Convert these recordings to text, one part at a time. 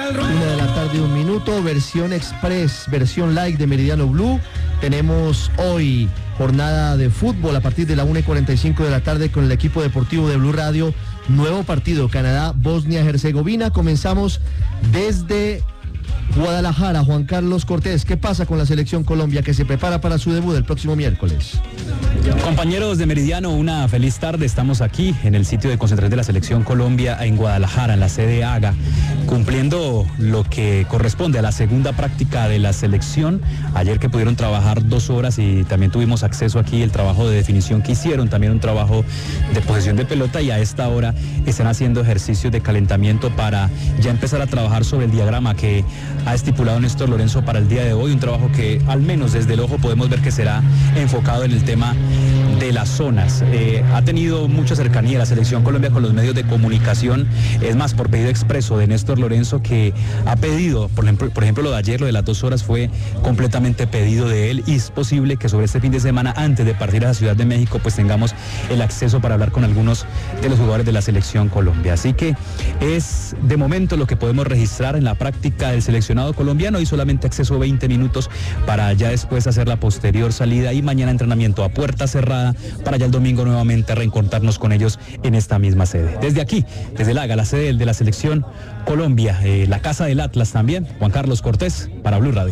1:01 p.m, versión express, versión light de Meridiano Blue. Tenemos hoy jornada de fútbol a partir de la 1:45 p.m. con el equipo deportivo de Blue Radio. Nuevo partido, Canadá, Bosnia-Herzegovina. Comenzamos desde Guadalajara. Juan Carlos Cortés, ¿qué pasa con la selección Colombia que se prepara para su debut el próximo miércoles? Compañeros de Meridiano, una feliz tarde. Estamos aquí en el sitio de concentración de la selección Colombia en Guadalajara, en la sede AGA, cumpliendo lo que corresponde a la segunda práctica de la selección. Ayer que pudieron trabajar 2 horas y también tuvimos acceso aquí al trabajo de definición que hicieron, también un trabajo de posesión de pelota, y a esta hora están haciendo ejercicios de calentamiento para ya empezar a trabajar sobre el diagrama que ha estipulado Néstor Lorenzo para el día de hoy, un trabajo que al menos desde el ojo podemos ver que será enfocado en el tema de las zonas. Ha tenido mucha cercanía la selección Colombia con los medios de comunicación, es más, por pedido expreso de Néstor Lorenzo, que ha pedido, por ejemplo, lo de ayer, lo de las 2 horas, fue completamente pedido de él, y es posible que sobre este fin de semana, antes de partir a la Ciudad de México, pues tengamos el acceso para hablar con algunos de los jugadores de la selección Colombia. Así que es de momento lo que podemos registrar en la práctica del seleccionado colombiano, y solamente acceso 20 minutos para ya después hacer la posterior salida, y mañana entrenamiento a puerta cerrada para ya el domingo nuevamente reencontrarnos con ellos en esta misma sede. Desde aquí, desde el AGA, la sede de la selección Colombia, la casa del Atlas también, Juan Carlos Cortés para Blue Radio.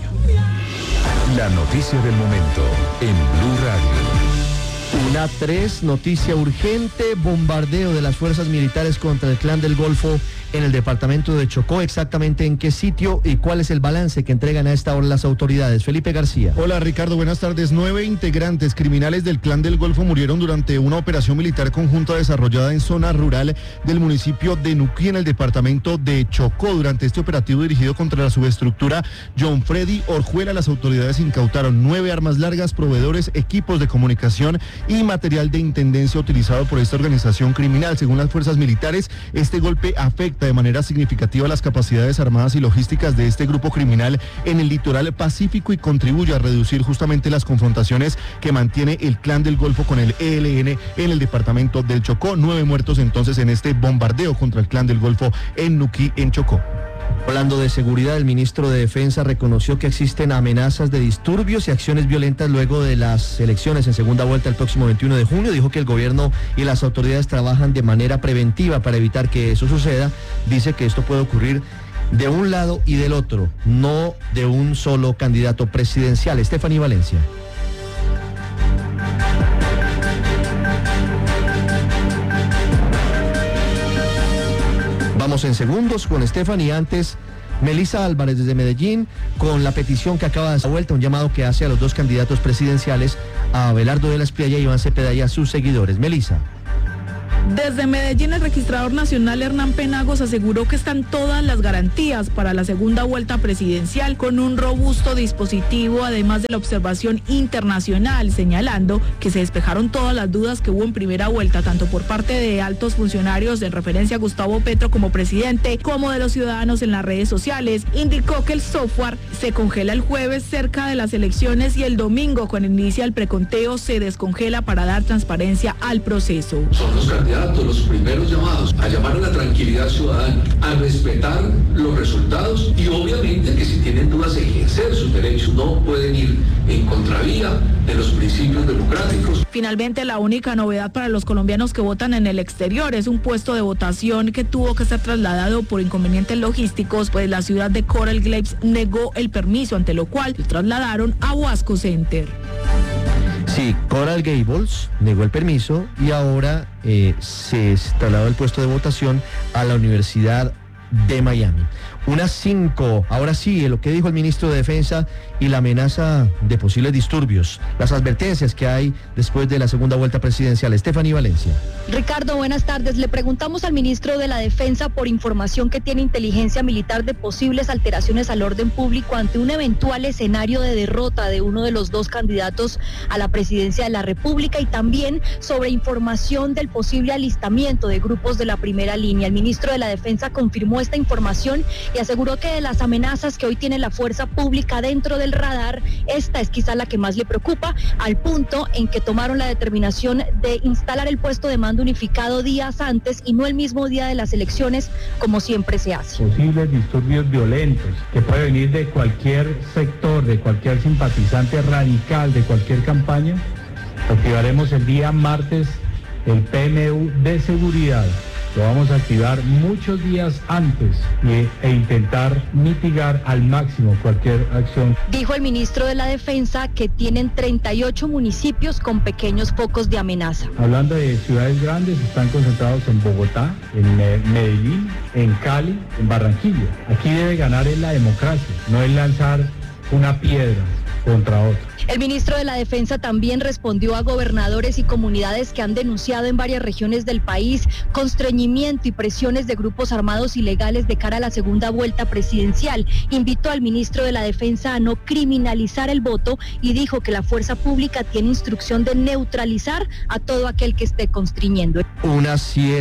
La noticia del momento en Blue Radio. 1:03, noticia urgente: bombardeo de las fuerzas militares contra el Clan del Golfo en el departamento de Chocó. ¿Exactamente en qué sitio y cuál es el balance que entregan a esta hora las autoridades? Felipe García. Hola Ricardo, buenas tardes. 9 integrantes criminales del Clan del Golfo murieron durante una operación militar conjunta desarrollada en zona rural del municipio de Nuquí, en el departamento de Chocó. Durante este operativo dirigido contra la subestructura John Freddy Orjuela, las autoridades incautaron 9 armas largas, proveedores, equipos de comunicación y material de intendencia utilizado por esta organización criminal. Según las fuerzas militares, este golpe afecta de manera significativa las capacidades armadas y logísticas de este grupo criminal en el litoral pacífico, y contribuye a reducir justamente las confrontaciones que mantiene el Clan del Golfo con el ELN en el departamento del Chocó. 9 muertos entonces en este bombardeo contra el Clan del Golfo en Nuquí, en Chocó. Hablando de seguridad, el ministro de Defensa reconoció que existen amenazas de disturbios y acciones violentas luego de las elecciones en segunda vuelta el próximo 21 de junio. Dijo que el gobierno y las autoridades trabajan de manera preventiva para evitar que eso suceda. Dice que esto puede ocurrir de un lado y del otro, no de un solo candidato presidencial. Estefanía Valencia. Vamos en segundos con Stephanie. Antes, Melissa Álvarez desde Medellín, con la petición que acaba de dar vuelta, un llamado que hace a los 2 candidatos presidenciales, a Abelardo de la Espriella y Iván Cepeda, y a sus seguidores. Melissa. Desde Medellín, el registrador nacional Hernán Penagos aseguró que están todas las garantías para la segunda vuelta presidencial, con un robusto dispositivo, además de la observación internacional, señalando que se despejaron todas las dudas que hubo en primera vuelta, tanto por parte de altos funcionarios en referencia a Gustavo Petro como presidente, como de los ciudadanos en las redes sociales. Indicó que el software se congela el jueves cerca de las elecciones, y el domingo, cuando inicia el preconteo, se descongela para dar transparencia al proceso. Son los candidatos los primeros llamados a llamar a la tranquilidad ciudadana, a respetar los resultados, y obviamente que si tienen dudas, ejercer sus derechos. No pueden ir en contravía de los principios democráticos. Finalmente, la única novedad para los colombianos que votan en el exterior es un puesto de votación que tuvo que ser trasladado por inconvenientes logísticos, pues la ciudad de Coral Gables negó el permiso, ante lo cual lo trasladaron a Huasco Center. Sí, Coral Gables negó el permiso y ahora se trasladó el puesto de votación a la Universidad de Miami. 1:05, ahora sí, lo que dijo el ministro de Defensa y la amenaza de posibles disturbios, las advertencias que hay después de la segunda vuelta presidencial. Estefanía Valencia. Ricardo, buenas tardes. Le preguntamos al ministro de la Defensa por información que tiene inteligencia militar de posibles alteraciones al orden público ante un eventual escenario de derrota de uno de los 2 candidatos a la presidencia de la República, y también sobre información del posible alistamiento de grupos de la primera línea. El ministro de la Defensa confirmó confirmó esta información y aseguró que de las amenazas que hoy tiene la fuerza pública dentro del radar, esta es quizá la que más le preocupa, al punto en que tomaron la determinación de instalar el puesto de mando unificado días antes y no el mismo día de las elecciones, como siempre se hace. Posibles disturbios violentos que puede venir de cualquier sector, de cualquier simpatizante radical, de cualquier campaña, activaremos el día martes el PMU de seguridad. Lo vamos a activar muchos días antes e intentar mitigar al máximo cualquier acción. Dijo el ministro de la Defensa que tienen 38 municipios con pequeños focos de amenaza. Hablando de ciudades grandes, están concentrados en Bogotá, en Medellín, en Cali, en Barranquilla. Aquí debe ganar es la democracia, no es lanzar una piedra contra otro. El ministro de la Defensa también respondió a gobernadores y comunidades que han denunciado en varias regiones del país constreñimiento y presiones de grupos armados ilegales de cara a la segunda vuelta presidencial. Invitó al ministro de la Defensa a no criminalizar el voto y dijo que la fuerza pública tiene instrucción de neutralizar a todo aquel que esté constriñendo. Unas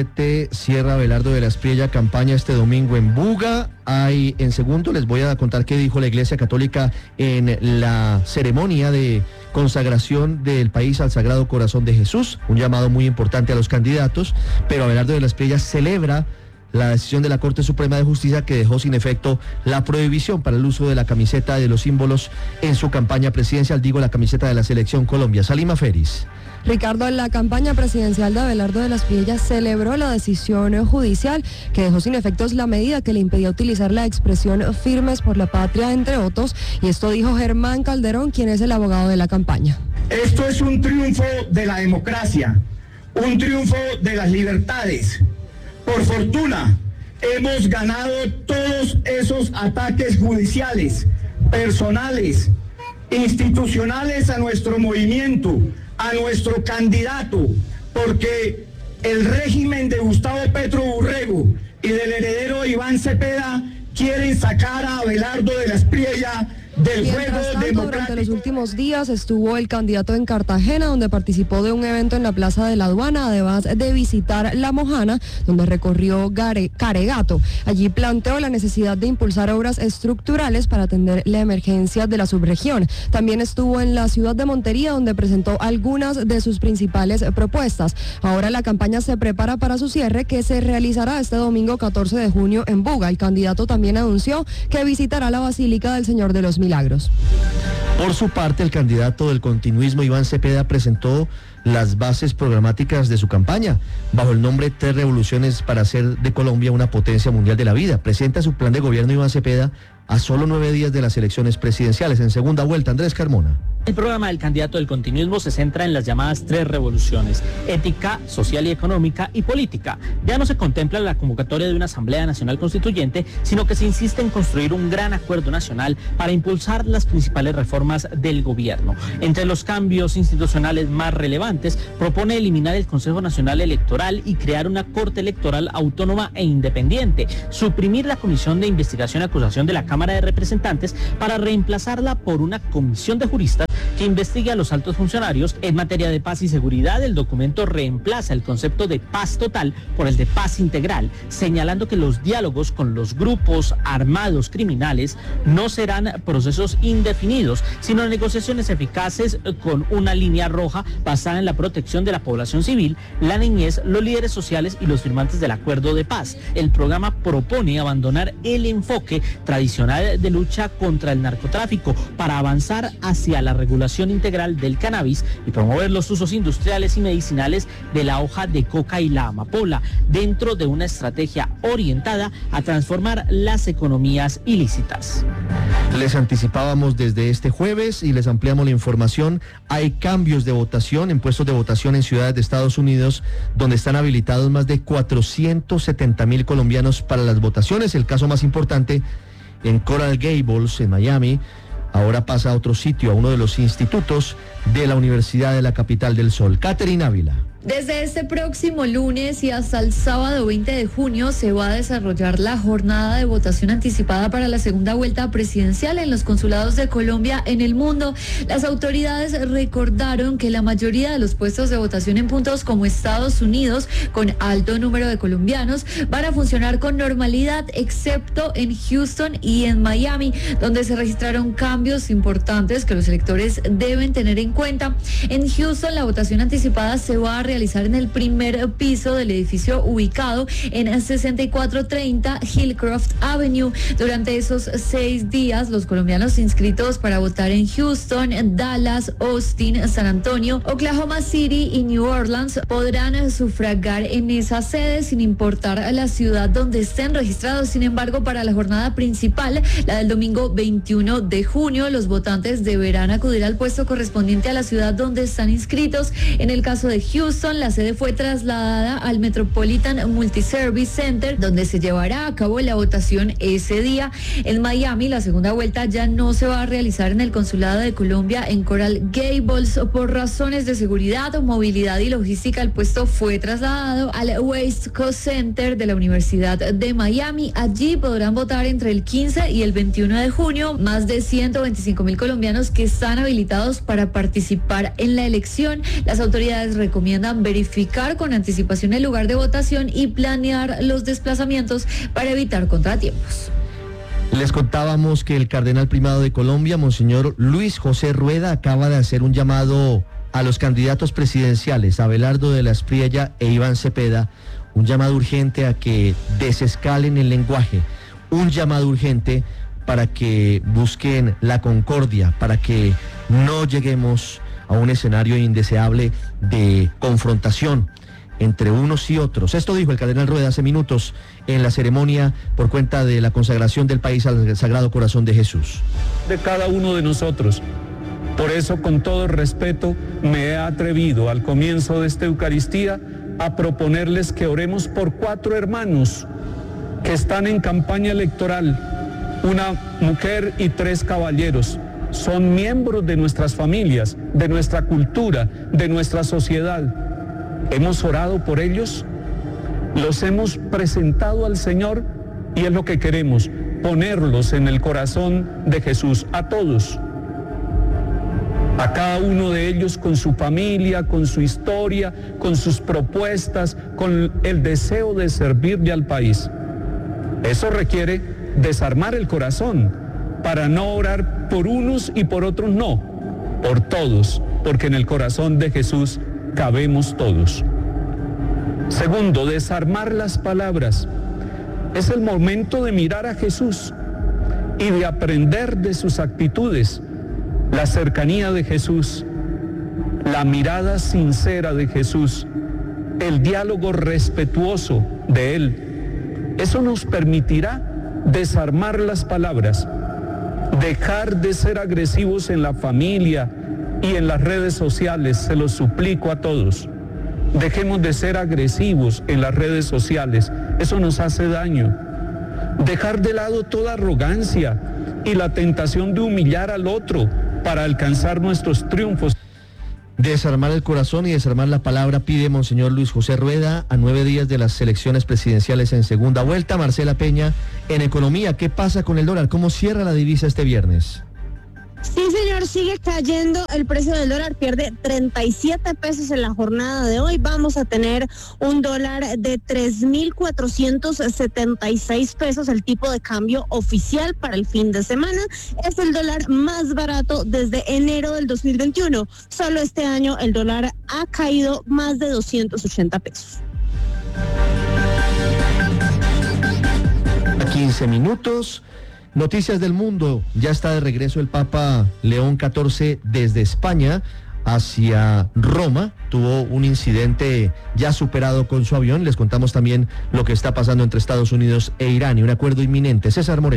7 cierra Abelardo de la Espriella campaña este domingo en Buga. En segundo les voy a contar qué dijo la Iglesia Católica en la ceremonia de consagración del país al Sagrado Corazón de Jesús, un llamado muy importante a los candidatos, pero Abelardo de la Espriella celebra la decisión de la Corte Suprema de Justicia que dejó sin efecto la prohibición para el uso de la camiseta de los símbolos en su campaña presidencial, la camiseta de la Selección Colombia. Salima Feris. Ricardo, la campaña presidencial de Abelardo de la Espriella celebró la decisión judicial que dejó sin efectos la medida que le impedía utilizar la expresión firmes por la patria, entre otros, y esto dijo Germán Calderón, quien es el abogado de la campaña. Esto es un triunfo de la democracia, un triunfo de las libertades. Por fortuna, hemos ganado todos esos ataques judiciales, personales, institucionales a nuestro movimiento, a nuestro candidato, porque el régimen de Gustavo Petro Urrego y del heredero Iván Cepeda quieren sacar a Abelardo de la Espriella del juego democrático. Durante los últimos días estuvo el candidato en Cartagena, donde participó de un evento en la Plaza de la Aduana, además de visitar La Mojana, donde recorrió Caregato. Allí planteó la necesidad de impulsar obras estructurales para atender la emergencia de la subregión. También estuvo en la ciudad de Montería, donde presentó algunas de sus principales propuestas. Ahora la campaña se prepara para su cierre, que se realizará este domingo 14 de junio en Buga. El candidato también anunció que visitará la Basílica del Señor de los Milagros. Por su parte, el candidato del continuismo, Iván Cepeda, presentó las bases programáticas de su campaña, bajo el nombre 3 revoluciones para hacer de Colombia una potencia mundial de la vida. Presenta su plan de gobierno Iván Cepeda a solo 9 días de las elecciones presidenciales. En segunda vuelta, Andrés Carmona. El programa del candidato del continuismo se centra en las llamadas 3 revoluciones: ética, social y económica y política. Ya no se contempla la convocatoria de una Asamblea Nacional Constituyente, sino que se insiste en construir un gran acuerdo nacional para impulsar las principales reformas del gobierno. Entre los cambios institucionales más relevantes, propone eliminar el Consejo Nacional Electoral y crear una Corte Electoral autónoma e independiente, suprimir la Comisión de Investigación y Acusación de la Cámara de Representantes para reemplazarla por una comisión de juristas que investigue a los altos funcionarios. En materia de paz y seguridad, el documento reemplaza el concepto de paz total por el de paz integral, señalando que los diálogos con los grupos armados criminales no serán procesos indefinidos, sino negociaciones eficaces con una línea roja basada en la protección de la población civil, la niñez, los líderes sociales y los firmantes del acuerdo de paz. El programa propone abandonar el enfoque tradicional de lucha contra el narcotráfico para avanzar hacia la regulación integral del cannabis y promover los usos industriales y medicinales de la hoja de coca y la amapola, dentro de una estrategia orientada a transformar las economías ilícitas. Les anticipábamos desde este jueves y les ampliamos la información. Hay cambios de votación en puestos de votación en ciudades de Estados Unidos, donde están habilitados más de 470,000 colombianos para las votaciones. El caso más importante en Coral Gables, en Miami. Ahora pasa a otro sitio, a uno de los institutos de la Universidad de la Capital del Sol. Catherine Ávila. Desde este próximo lunes y hasta el sábado 20 de junio se va a desarrollar la jornada de votación anticipada para la segunda vuelta presidencial en los consulados de Colombia en el mundo. Las autoridades recordaron que la mayoría de los puestos de votación en puntos como Estados Unidos, con alto número de colombianos, van a funcionar con normalidad, excepto en Houston y en Miami, donde se registraron cambios importantes que los electores deben tener en cuenta. En Houston, la votación anticipada se va a realizar en el primer piso del edificio ubicado en 6430 Hillcroft Avenue. Durante esos 6 días, los colombianos inscritos para votar en Houston, Dallas, Austin, San Antonio, Oklahoma City y New Orleans podrán sufragar en esas sedes sin importar la ciudad donde estén registrados. Sin embargo, para la jornada principal, la del domingo 21 de junio, los votantes deberán acudir al puesto correspondiente a la ciudad donde están inscritos. En el caso de Houston, la sede fue trasladada al Metropolitan Multi-Service Center, donde se llevará a cabo la votación ese día. En Miami, la segunda vuelta ya no se va a realizar en el Consulado de Colombia en Coral Gables. Por razones de seguridad, movilidad y logística, el puesto fue trasladado al West Coast Center de la Universidad de Miami. Allí podrán votar entre el 15 y el 21 de junio más de 125,000 colombianos que están habilitados para participar en la elección. Las autoridades recomiendan verificar con anticipación el lugar de votación y planear los desplazamientos para evitar contratiempos. Les contábamos que el cardenal primado de Colombia, Monseñor Luis José Rueda, acaba de hacer un llamado a los candidatos presidenciales, Abelardo de la Espriella e Iván Cepeda, un llamado urgente a que desescalen el lenguaje, un llamado urgente para que busquen la concordia, para que no lleguemos a un escenario indeseable de confrontación entre unos y otros. Esto dijo el cardenal Rueda hace minutos en la ceremonia por cuenta de la consagración del país al Sagrado Corazón de Jesús. De cada uno de nosotros. Por eso, con todo respeto, me he atrevido al comienzo de esta Eucaristía a proponerles que oremos por 4 hermanos que están en campaña electoral, una mujer y 3 caballeros. Son miembros de nuestras familias, de nuestra cultura, de nuestra sociedad. Hemos orado por ellos, los hemos presentado al Señor y es lo que queremos, ponerlos en el corazón de Jesús, a todos. A cada uno de ellos con su familia, con su historia, con sus propuestas, con el deseo de servirle al país. Eso requiere desarmar el corazón, para no orar por unos y por otros no, por todos, porque en el corazón de Jesús cabemos todos. Segundo, desarmar las palabras. Es el momento de mirar a Jesús y de aprender de sus actitudes, la cercanía de Jesús, la mirada sincera de Jesús, el diálogo respetuoso de Él. Eso nos permitirá desarmar las palabras, dejar de ser agresivos en la familia y en las redes sociales, se los suplico a todos. Dejemos de ser agresivos en las redes sociales, eso nos hace daño. Dejar de lado toda arrogancia y la tentación de humillar al otro para alcanzar nuestros triunfos. Desarmar el corazón y desarmar la palabra, pide Monseñor Luis José Rueda a 9 días de las elecciones presidenciales en segunda vuelta. Marcela Peña, en economía, ¿qué pasa con el dólar? ¿Cómo cierra la divisa este viernes? Sí, señor, sigue cayendo el precio del dólar, pierde 37 pesos en la jornada de hoy. Vamos a tener un dólar de 3.476 pesos, el tipo de cambio oficial para el fin de semana. Es el dólar más barato desde enero del 2021. Solo este año el dólar ha caído más de 280 pesos. 15 minutos. Noticias del mundo. Ya está de regreso el Papa León XIV desde España hacia Roma. Tuvo un incidente ya superado con su avión. Les contamos también lo que está pasando entre Estados Unidos e Irán y un acuerdo inminente. César Moreno.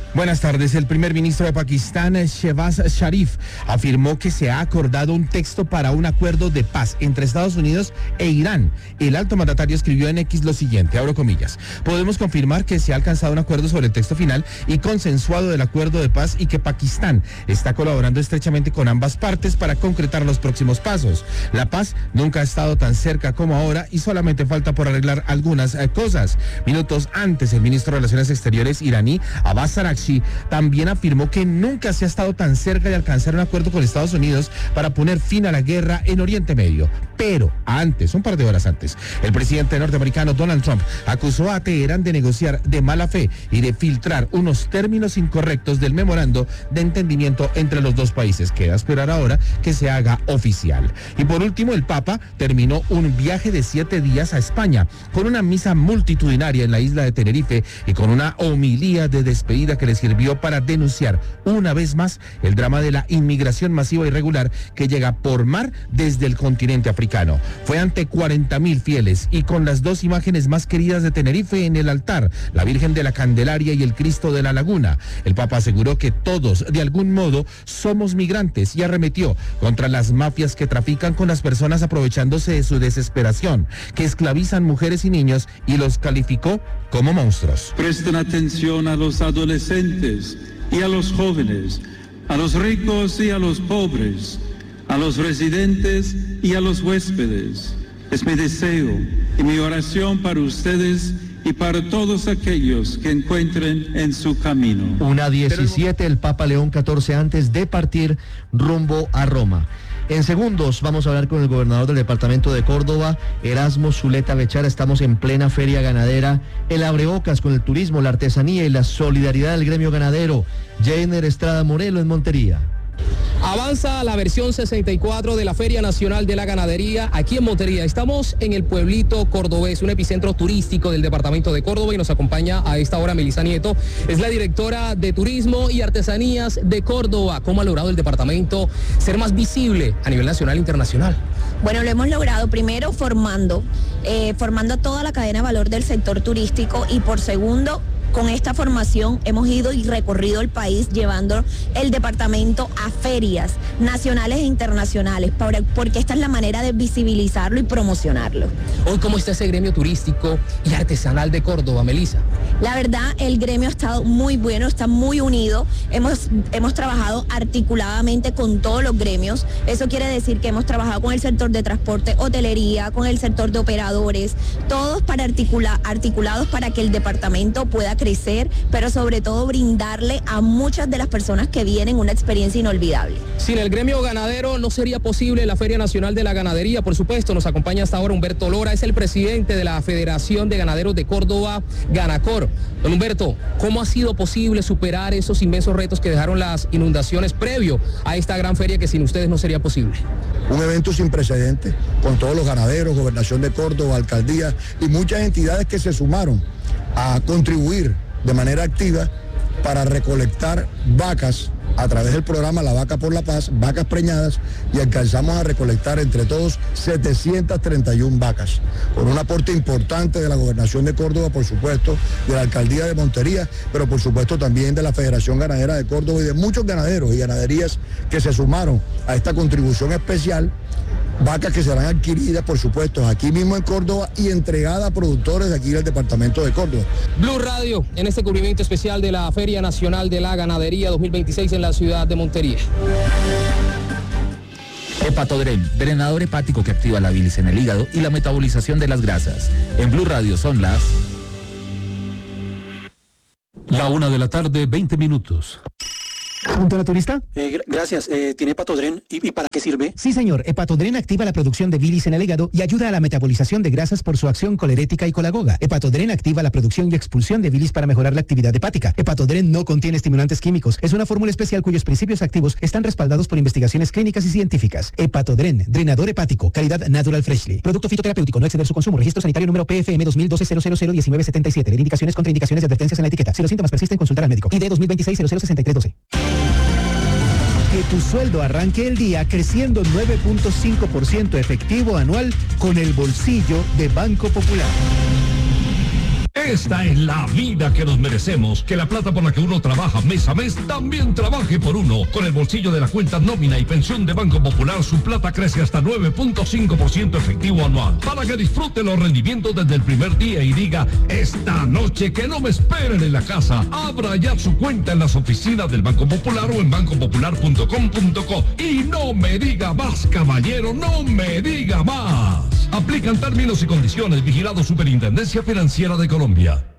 Buenas tardes. El primer ministro de Pakistán, Shehbaz Sharif, afirmó que se ha acordado un texto para un acuerdo de paz entre Estados Unidos e Irán. El alto mandatario escribió en X lo siguiente, abro comillas: podemos confirmar que se ha alcanzado un acuerdo sobre el texto final y consensuado del acuerdo de paz y que Pakistán está colaborando estrechamente con ambas partes para concretar los próximos pasos. La paz nunca ha estado tan cerca como ahora y solamente falta por arreglar algunas cosas. Minutos antes, el ministro de Relaciones Exteriores iraní, Abbas Araghchi, también afirmó que nunca se ha estado tan cerca de alcanzar un acuerdo con Estados Unidos para poner fin a la guerra en Oriente Medio. Pero antes, un par de horas antes, el presidente norteamericano Donald Trump acusó a Teherán de negociar de mala fe y de filtrar unos términos incorrectos del memorando de entendimiento entre los dos países. Queda esperar ahora que se haga oficial. Y por último, el Papa terminó un viaje de 7 días a España con una misa multitudinaria en la isla de Tenerife y con una homilía de despedida que le sirvió para denunciar una vez más el drama de la inmigración masiva irregular que llega por mar desde el continente africano. Fue ante 40,000 fieles y con las dos imágenes más queridas de Tenerife en el altar, la Virgen de la Candelaria y el Cristo de la Laguna. El Papa aseguró que todos, de algún modo, somos migrantes y arremetió contra las mafias que trafican con las personas aprovechándose de su desesperación, que esclavizan mujeres y niños, y los calificó como monstruos. Presten atención a los adolescentes y a los jóvenes, a los ricos y a los pobres, a los residentes y a los huéspedes. Es mi deseo y mi oración para ustedes y para todos aquellos que encuentren en su camino. 1:17, el Papa León XIV antes de partir rumbo a Roma. En segundos vamos a hablar con el gobernador del departamento de Córdoba, Erasmo Zuleta Bechara. Estamos en plena feria ganadera, el abrebocas con el turismo, la artesanía y la solidaridad del gremio ganadero. Jenner Estrada Morelo en Montería. Avanza la versión 64 de la Feria Nacional de la Ganadería aquí en Montería. Estamos en el pueblito cordobés, un epicentro turístico del departamento de Córdoba, y nos acompaña a esta hora Melissa Nieto, es la directora de Turismo y Artesanías de Córdoba. ¿Cómo ha logrado el departamento ser más visible a nivel nacional e internacional? Bueno, lo hemos logrado primero formando toda la cadena de valor del sector turístico, y por segundo, con esta formación hemos ido y recorrido el país llevando el departamento a ferias nacionales e internacionales, porque esta es la manera de visibilizarlo y promocionarlo. Hoy, ¿cómo está ese gremio turístico y artesanal de Córdoba, Melissa? La verdad, el gremio ha estado muy bueno, está muy unido. Hemos trabajado articuladamente con todos los gremios. Eso quiere decir que hemos trabajado con el sector de transporte, hotelería, con el sector de operadores, todos articulados para que el departamento pueda crecer, pero sobre todo brindarle a muchas de las personas que vienen una experiencia inolvidable. Sin el gremio ganadero no sería posible la Feria Nacional de la Ganadería. Por supuesto, nos acompaña hasta ahora Humberto Lora, es el presidente de la Federación de Ganaderos de Córdoba, Ganacor. Don Humberto, ¿cómo ha sido posible superar esos inmensos retos que dejaron las inundaciones previo a esta gran feria que sin ustedes no sería posible? Un evento sin precedentes, con todos los ganaderos, Gobernación de Córdoba, Alcaldía y muchas entidades que se sumaron a contribuir de manera activa para recolectar vacas a través del programa La Vaca por la Paz, vacas preñadas, y alcanzamos a recolectar entre todos 731 vacas, con un aporte importante de la Gobernación de Córdoba, por supuesto, de la Alcaldía de Montería, pero por supuesto también de la Federación Ganadera de Córdoba y de muchos ganaderos y ganaderías que se sumaron a esta contribución especial. Vacas que serán adquiridas, por supuesto, aquí mismo en Córdoba y entregadas a productores de aquí del departamento de Córdoba. Blue Radio, en este cubrimiento especial de la Feria Nacional de la Ganadería 2026 en la ciudad de Montería. Hepatodren, drenador hepático que activa la bilis en el hígado y la metabolización de las grasas. En Blue Radio son las... 1:00 PM. ¿Pregunta la turista? Gracias. ¿Tiene Hepatodren? ¿Y para qué sirve? Sí, señor. Hepatodren activa la producción de bilis en el hígado y ayuda a la metabolización de grasas por su acción colerética y colagoga. Hepatodren activa la producción y expulsión de bilis para mejorar la actividad hepática. Hepatodren no contiene estimulantes químicos. Es una fórmula especial cuyos principios activos están respaldados por investigaciones clínicas y científicas. Hepatodren, drenador hepático, calidad Natural Freshly. Producto fitoterapéutico, no exceder su consumo. Registro sanitario número PFM 2012-0001977. Leer indicaciones, contraindicaciones y advertencias en la etiqueta. Si los síntomas persisten, consultar al médico. ID 2026-006312. Que tu sueldo arranque el día creciendo 9.5% efectivo anual con el bolsillo de Banco Popular. Esta es la vida que nos merecemos. Que la plata por la que uno trabaja mes a mes también trabaje por uno. Con el bolsillo de la cuenta nómina y pensión de Banco Popular, su plata crece hasta 9.5% efectivo anual. Para que disfrute los rendimientos desde el primer día y diga, esta noche que no me esperen en la casa. Abra ya su cuenta en las oficinas del Banco Popular o en bancopopular.com.co. Y no me diga más, caballero, no me diga más. Aplican términos y condiciones. Vigilado Superintendencia Financiera de Colombia.